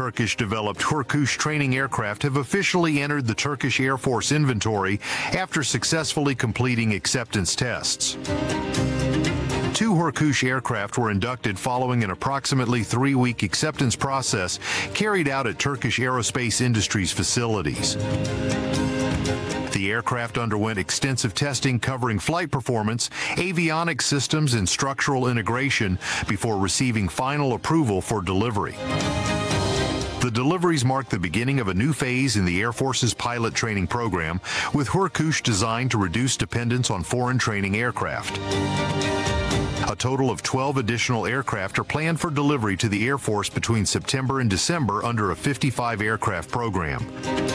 Turkish-developed Hurkush training aircraft have officially entered the Turkish Air Force inventory after successfully completing acceptance tests. 2 Hurkush aircraft were inducted following an approximately 3-week acceptance process carried out at Turkish Aerospace Industries facilities. The aircraft underwent extensive testing covering flight performance, avionics systems, and structural integration before receiving final approval for delivery. The deliveries mark the beginning of a new phase in the Air Force's pilot training program, with Hurkush designed to reduce dependence on foreign training aircraft. A total of 12 additional aircraft are planned for delivery to the Air Force between September and December under a 55 aircraft program.